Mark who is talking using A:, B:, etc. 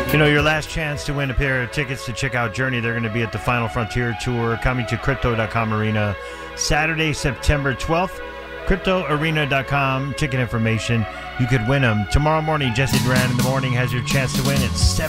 A: You know, your last chance to win a pair of tickets to check out Journey. They're going to be at the Final Frontier Tour coming to Crypto.com Arena Saturday, September 12th. CryptoArena.com. Ticket information. You could win them. Tomorrow morning, Jesse Duran in the morning has your chance to win at 7.